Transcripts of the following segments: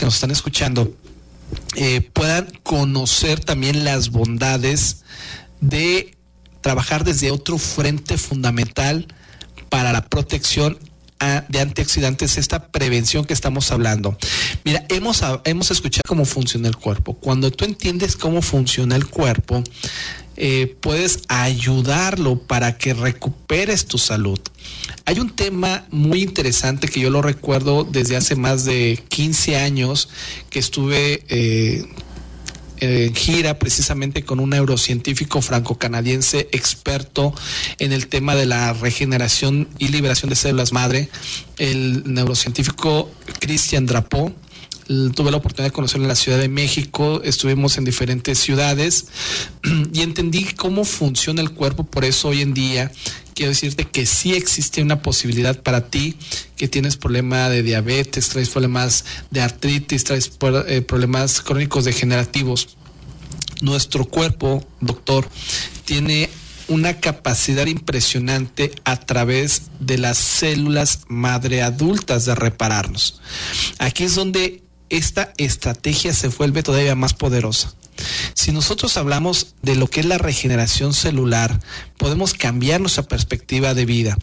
que nos están escuchando puedan conocer también las bondades de trabajar desde otro frente fundamental para la protección de antioxidantes, esta prevención que estamos hablando. Mira, hemos escuchado cómo funciona el cuerpo. Cuando tú entiendes cómo funciona el cuerpo, puedes ayudarlo para que recuperes tu salud. Hay un tema muy interesante que yo lo recuerdo desde hace más de 15 años que estuve en gira precisamente con un neurocientífico franco-canadiense experto en el tema de la regeneración y liberación de células madre, el neurocientífico Christian Drapeau. Tuve la oportunidad de conocerlo en la Ciudad de México, estuvimos en diferentes ciudades y entendí cómo funciona el cuerpo. Por eso hoy en día quiero decirte que sí existe una posibilidad para ti que tienes problema de diabetes, traes problemas de artritis, traes problemas crónicos degenerativos. Nuestro cuerpo, doctor, tiene una capacidad impresionante a través de las células madre adultas de repararnos. Aquí es donde esta estrategia se vuelve todavía más poderosa. Si nosotros hablamos de lo que es la regeneración celular, podemos cambiar nuestra perspectiva de vida.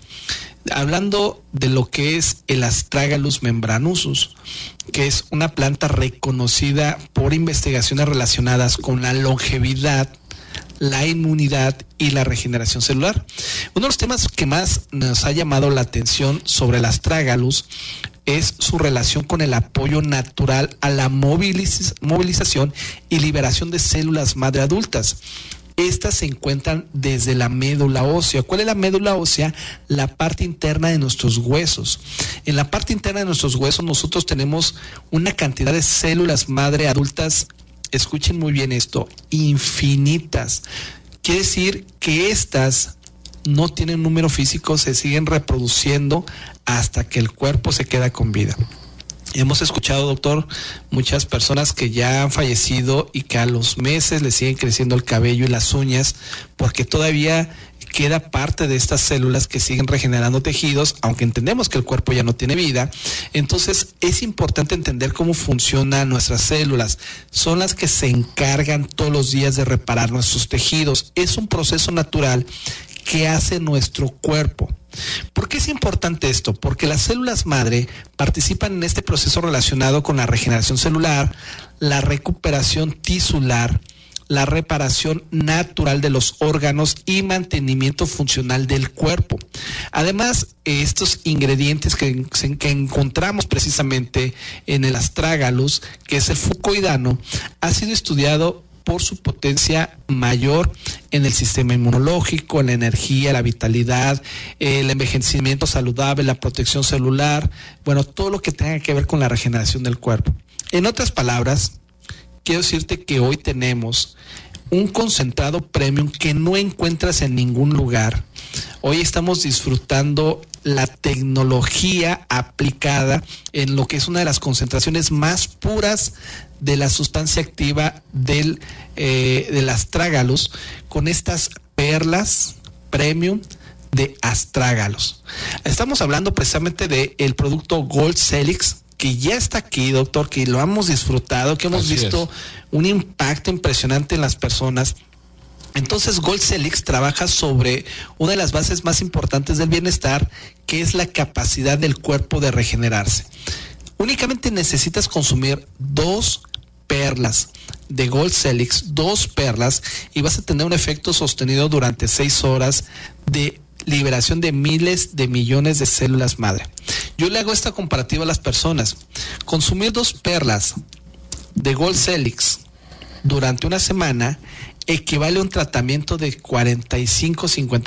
Hablando de lo que es el Astragalus membranosus, que es una planta reconocida por investigaciones relacionadas con la longevidad, la inmunidad y la regeneración celular. Uno de los temas que más nos ha llamado la atención sobre el Astragalus es su relación con el apoyo natural a la movilización y liberación de células madre adultas. Estas se encuentran desde la médula ósea. ¿Cuál es la médula ósea? La parte interna de nuestros huesos. En la parte interna de nuestros huesos nosotros tenemos una cantidad de células madre adultas, escuchen muy bien esto, infinitas. Quiere decir que estas no tienen número físico, se siguen reproduciendo hasta que el cuerpo se queda con vida. Hemos escuchado, doctor, muchas personas que ya han fallecido y que a los meses les siguen creciendo el cabello y las uñas porque todavía queda parte de estas células que siguen regenerando tejidos, aunque entendemos que el cuerpo ya no tiene vida. Entonces es importante entender cómo funcionan nuestras células. Son las que se encargan todos los días de reparar nuestros tejidos. Es un proceso natural que hace nuestro cuerpo. ¿Por qué es importante esto? Porque las células madre participan en este proceso relacionado con la regeneración celular, la recuperación tisular, la reparación natural de los órganos y mantenimiento funcional del cuerpo. Además, estos ingredientes que encontramos precisamente en el Astragalus, que es el fucoidano, ha sido estudiado por su potencia mayor en el sistema inmunológico, en la energía, la vitalidad, el envejecimiento saludable, la protección celular, bueno, todo lo que tenga que ver con la regeneración del cuerpo. En otras palabras, quiero decirte que hoy tenemos un concentrado premium que no encuentras en ningún lugar. Hoy estamos disfrutando la tecnología aplicada en lo que es una de las concentraciones más puras de la sustancia activa del Astragalus, con estas perlas premium de Astragalus. Estamos hablando precisamente del producto Gold Celix, que ya está aquí, doctor, que lo hemos disfrutado, que hemos visto un impacto impresionante en las personas. Entonces, Gold Celix trabaja sobre una de las bases más importantes del bienestar, que es la capacidad del cuerpo de regenerarse. Únicamente necesitas consumir 2 perlas de Gold Celix, 2 perlas, y vas a tener un efecto sostenido durante 6 horas de liberación de miles de millones de células madre. Yo le hago esta comparativa a las personas. Consumir 2 perlas de Gold Celix durante una semana equivale a un tratamiento de 45-50